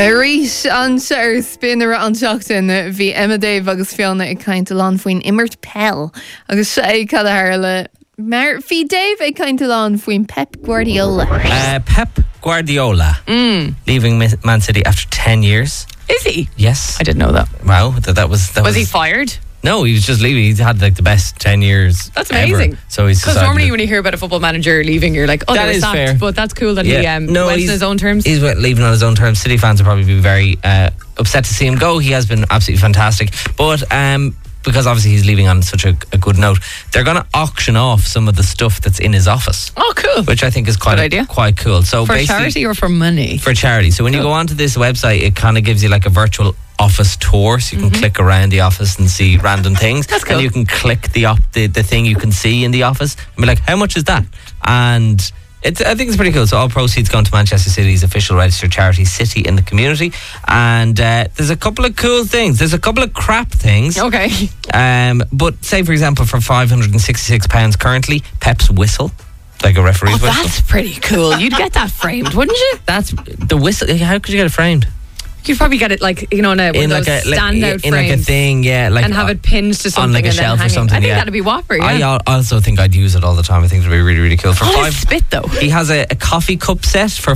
Rís an sair spinner an seachtain bhí Emma Dave agus Fiona ag cainte lán faoin Immert Pell agus é cad le mar bhí Dave ag cainte lán faoin Pep Guardiola. Pep Guardiola leaving Man City after 10 years. Is he? Yes. I didn't know that. Wow, that was he fired? No, he was just leaving. He's had like the best 10 years. That's amazing. Ever. So he's because normally when you hear about a football manager leaving, you're like, oh, that they're is sacked. fair. But that's cool that he went on his own terms. He's leaving on his own terms. City fans will probably be very upset to see him go. He has been absolutely fantastic. But because obviously he's leaving on such a good note, they're going to auction off some of the stuff that's in his office. Oh, cool. Which I think is quite cool. So for charity or for money? For charity. So when you go onto this website, it kind of gives you like a virtual office tour, so you can click around the office and see random things. That's cool. And you can click the thing you can see in the office and be like, how much is that? And I think it's pretty cool. So all proceeds going to Manchester City's official registered charity, City in the Community. And there's a couple of cool things. There's a couple of crap things. Okay. But say, for example, for £566 currently, Pep's whistle, like a referee's whistle. That's pretty cool. You'd get that framed, wouldn't you? That's the whistle. How could you get it framed? You'd probably get it like, you know, in a standout in like a thing, like, and have it pinned to something on like a and shelf then or something. I think that'd be whopper. Yeah. I also think I'd use it all the time. I think it'd be really, really cool. For what is spit though? He has a coffee cup set for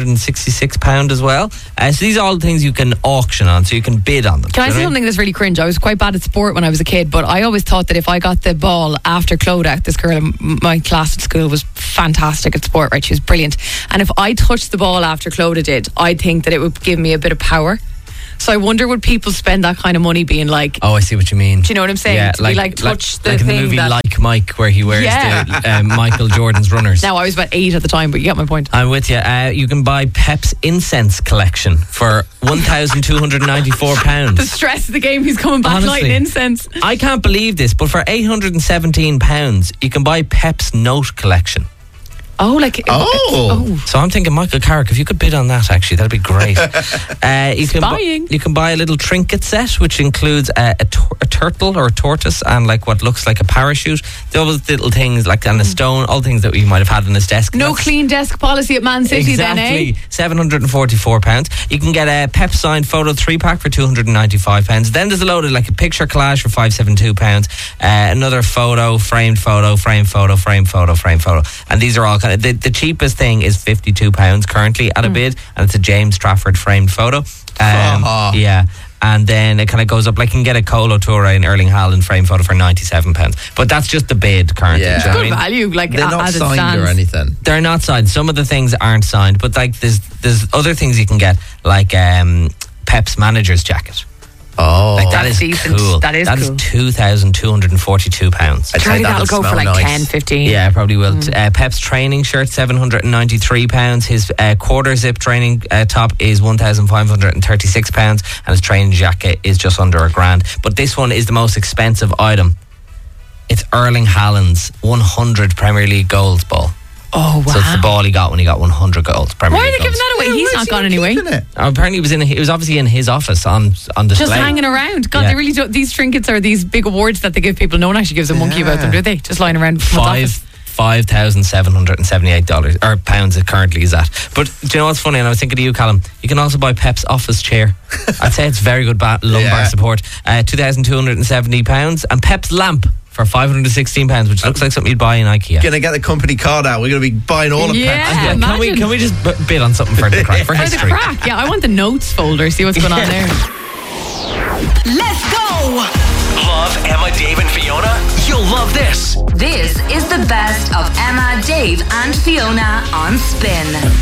£566 as well. So these are all things you can auction on, so you can bid on them. Can I say something that's really cringe? I was quite bad at sport when I was a kid, but I always thought that if I got the ball after Clodagh, this girl in my class at school was fantastic at sport, right? She was brilliant. And if I touched the ball after Clodagh did, I'd think that it would give me a bit of power. So I wonder, would people spend that kind of money being like... Oh, I see what you mean. Do you know what I'm saying? Yeah, to be like touch the like thing in the movie that, Like Mike, where he wears the Michael Jordan's runners. Now, I was about 8 at the time, but you get my point. I'm with you. You can buy Pep's incense collection for £1,294. The stress of the game, he's coming back lighting incense. I can't believe this, but for £817, you can buy Pep's note collection. Oh, like... So I'm thinking, Michael Carrick, if you could bid on that, actually, that'd be great. You can buy a little trinket set, which includes a turtle or a tortoise and like what looks like a parachute. Those little things, like, and a stone, all things that you might have had on his desk. No clean desk policy at Man City then, eh? £744. You can get a Pep signed photo 3-pack for £295. Then there's a load of like a picture collage for £572. Another photo, framed photo, frame photo, frame photo, frame photo. And these are all kind of... The cheapest thing is £52 currently at a bid, and it's a James Trafford framed photo. Yeah. And then it kind of goes up, like you can get a Colo Touré in Erling Haaland frame photo for £97. But that's just the bid currently. Yeah. Good value, like, they're not as signed it stands. or anything. They're not signed. Some of the things aren't signed, but like there's other things you can get, like Pep's manager's jacket. Oh, like that is decent. Cool. That is cool. £2,242. I'd say that'll go for like nice. 10, 15. Yeah, probably will. Pep's training shirt, £793. His quarter zip training top is £1,536, and his training jacket is just under £1,000. But this one is the most expensive item. It's Erling Haaland's 100 Premier League goals ball. Oh, wow. So it's the ball he got when he got 100 goals. Why are they giving that away? He's not gone anyway. Apparently it was obviously in his office on display. Just hanging around. God, they really don't. These trinkets are these big awards that they give people. No one actually gives a monkey about them, do they? Just lying around someone's office. $5,778 or pounds it currently is at. But do you know what's funny? And I was thinking of you, Callum. You can also buy Pep's office chair. I'd say it's very good lumbar support. £2,270, and Pep's lamp for £516, which looks like something you'd buy in IKEA. Gonna get the company card out. We're gonna be buying all of Pep's. Can we just bid on something for the crack, for history? For the crack, yeah. I want the notes folder. See what's going on there. Let's go. Love Emma, Dave, and Fiona? You'll love this. This is the best of Emma, Dave, and Fiona on Spin.